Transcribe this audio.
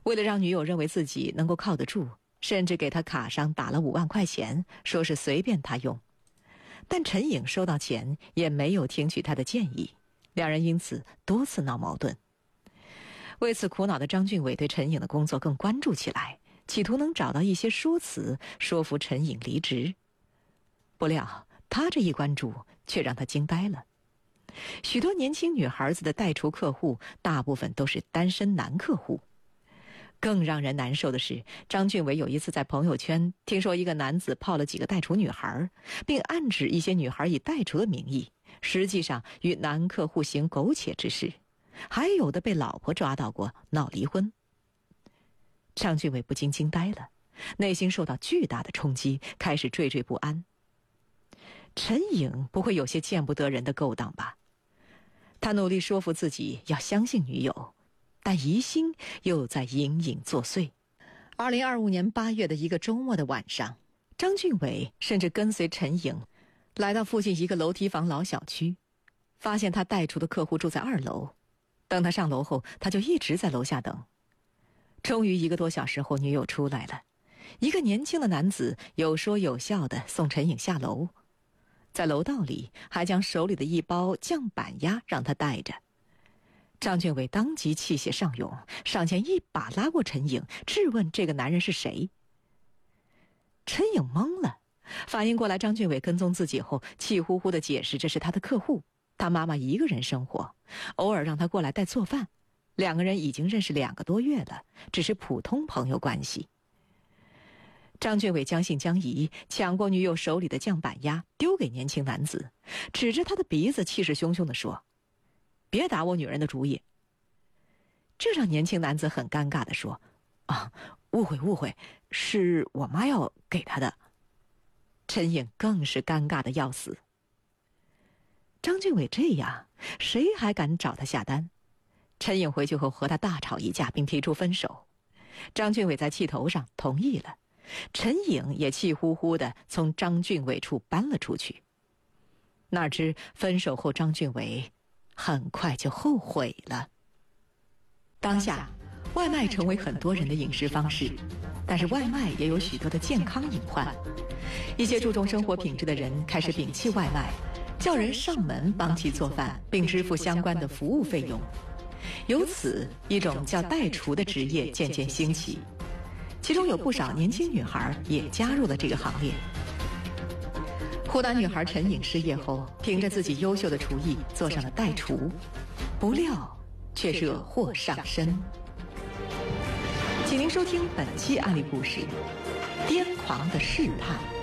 为了让女友认为自己能够靠得住，甚至给他卡上打了5万块钱，说是随便他用。但陈颖收到钱也没有听取他的建议，两人因此多次闹矛盾。为此苦恼的张俊伟对陈颖的工作更关注起来，企图能找到一些说辞说服陈颖离职。不料他这一关注却让他惊呆了。许多年轻女孩子的代厨客户大部分都是单身男客户。更让人难受的是，张俊伟有一次在朋友圈听说一个男子泡了几个代厨女孩，并暗指一些女孩以代厨的名义，实际上与男客户行苟且之事，还有的被老婆抓到过闹离婚。张俊伟不禁惊呆了，内心受到巨大的冲击，开始惴惴不安。陈颖不会有些见不得人的勾当吧？他努力说服自己要相信女友，但疑心又在隐隐作祟。2025年8月的一个周末的晚上，张俊伟甚至跟随陈颖来到附近一个楼梯房老小区，发现他代厨的客户住在2楼。等他上楼后，他就一直在楼下等。终于1个多小时后，女友出来了，一个年轻的男子有说有笑地送陈颖下楼，在楼道里还将手里的一包酱板鸭让他带着。张俊伟当即气血上涌，上前一把拉过陈颖，质问这个男人是谁。陈颖懵了，反应过来张俊伟跟踪自己后，气呼呼地解释这是他的客户，他妈妈一个人生活，偶尔让他过来带做饭，两个人已经认识2个多月了，只是普通朋友关系。张俊伟将信将疑，抢过女友手里的酱板鸭丢给年轻男子，指着他的鼻子气势汹汹地说：别打我女人的主意。这让年轻男子很尴尬地说：误会，是我妈要给他的。陈颖更是尴尬得要死。张俊伟这样，谁还敢找他下单？陈颖回去后和他大吵一架，并提出分手。张俊伟在气头上同意了，陈颖也气呼呼地从张俊伟处搬了出去。哪知分手后，张俊伟很快就后悔了。当下，外卖成为很多人的饮食方式，但是外卖也有许多的健康隐患。一些注重生活品质的人开始摒弃外卖，叫人上门帮其做饭，并支付相关的服务费用。由此，一种叫代厨的职业渐渐兴起，其中有不少年轻女孩也加入了这个行列。湖南女孩陈颖失业后，凭着自己优秀的厨艺做上了代厨，不料却惹祸上身。请您收听本期案例故事：癫狂的试探。